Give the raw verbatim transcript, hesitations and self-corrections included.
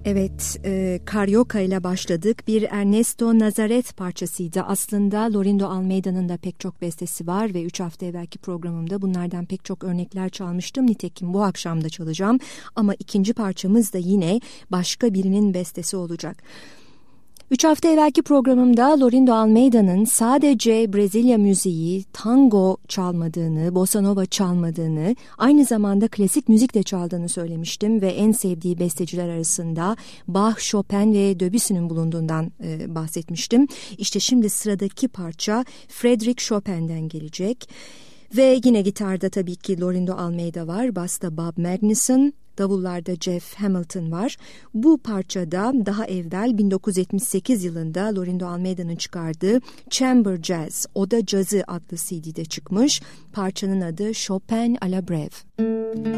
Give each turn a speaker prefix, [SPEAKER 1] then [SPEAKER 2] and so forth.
[SPEAKER 1] Evet, e, Carioca ile başladık. Bir Ernesto Nazaret parçasıydı. Aslında Lorindo Almeida'nın da pek çok bestesi var ve üç hafta evvelki programımda bunlardan pek çok örnekler çalmıştım. Nitekim bu akşam da çalacağım. Ama ikinci parçamız da yine başka birinin bestesi olacak. Üç hafta evvelki programımda Lorindo Almeida'nın sadece Brezilya müziği, tango çalmadığını, bossa nova çalmadığını, aynı zamanda klasik müzik de çaldığını söylemiştim ve en sevdiği besteciler arasında Bach, Chopin ve Debussy'nin bulunduğundan e, bahsetmiştim. İşte şimdi sıradaki parça Frédéric Chopin'den gelecek. Ve yine gitarda tabii ki Lorindo Almeida var, basta Bob Magnusson, davullarda Jeff Hamilton var. Bu parçada daha evvel bin dokuz yüz yetmiş sekiz yılında Lorindo Almeida'nın çıkardığı Chamber Jazz, Oda Cazı adlı C D'de çıkmış. Parçanın adı Chopin à la Brève.